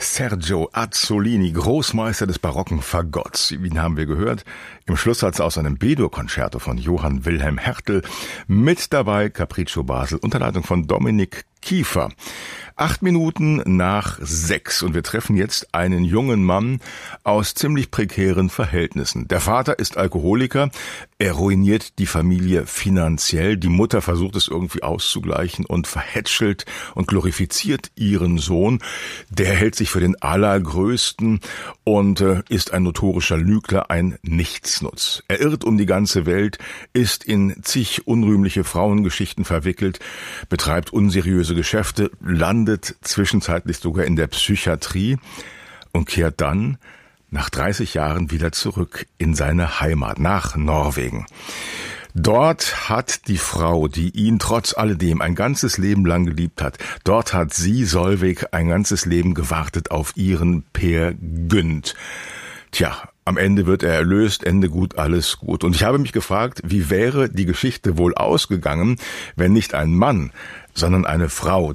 Sergio Azzolini, Großmeister des barocken Fagotts. Ihn haben wir gehört im Schlusssatz aus einem B-Dur-Konzerto von Johann Wilhelm Hertel. Mit dabei Capriccio Basel unter Leitung von Dominik Kiefer. 6:08 und wir treffen jetzt einen jungen Mann aus ziemlich prekären Verhältnissen. Der Vater ist Alkoholiker, er ruiniert die Familie finanziell, die Mutter versucht es irgendwie auszugleichen und verhätschelt und glorifiziert ihren Sohn. Der hält sich für den Allergrößten und ist ein notorischer Lügner, ein Nichtsnutz. Er irrt um die ganze Welt, ist in zig unrühmliche Frauengeschichten verwickelt, betreibt unseriöse Geschäfte, landet zwischenzeitlich sogar in der Psychiatrie und kehrt dann nach 30 Jahren wieder zurück in seine Heimat, nach Norwegen. Dort hat die Frau, die ihn trotz alledem ein ganzes Leben lang geliebt hat, dort hat sie, Solveig, ein ganzes Leben gewartet auf ihren Peer Gynt. Tja, am Ende wird er erlöst, Ende gut, alles gut. Und ich habe mich gefragt, wie wäre die Geschichte wohl ausgegangen, wenn nicht ein Mann, sondern eine Frau